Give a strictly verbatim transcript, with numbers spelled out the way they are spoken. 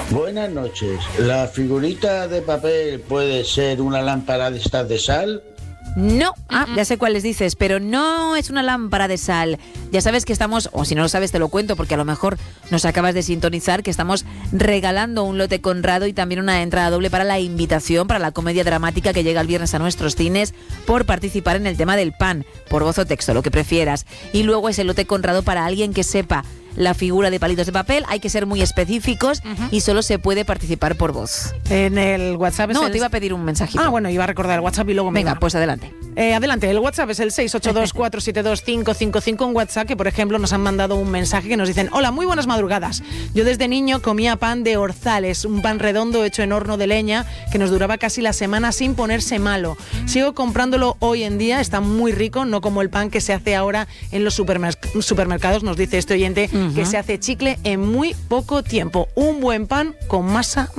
Buenas noches. ¿La figurita de papel puede ser una lámpara de estas de sal? No, ah, ya sé cuáles dices, pero no es una lámpara de sal. Ya sabes que estamos, o si no lo sabes te lo cuento porque a lo mejor nos acabas de sintonizar, que estamos regalando un lote Conrado y también una entrada doble para la invitación, para la comedia dramática que llega el viernes a nuestros cines por participar en el tema del pan, por voz o texto, lo que prefieras. Y luego ese lote Conrado para alguien que sepa la figura de palitos de papel. Hay que ser muy específicos uh-huh. y solo se puede participar por voz. En el WhatsApp es No, el... te iba a pedir un mensajito. Ah, bueno, iba a recordar el WhatsApp y luego me Venga, iba. pues adelante. Eh, adelante, el WhatsApp es el seis ocho dos, cuatro siete dos, cinco cinco cinco. Un WhatsApp que, por ejemplo, nos han mandado un mensaje que nos dicen: hola, muy buenas madrugadas. Yo desde niño comía pan de Orzales, un pan redondo hecho en horno de leña que nos duraba casi la semana sin ponerse malo. Sigo comprándolo hoy en día, está muy rico, no como el pan que se hace ahora en los supermerc- supermercados, nos dice este oyente, uh-huh. que se hace chicle en muy poco tiempo. Un buen pan con masa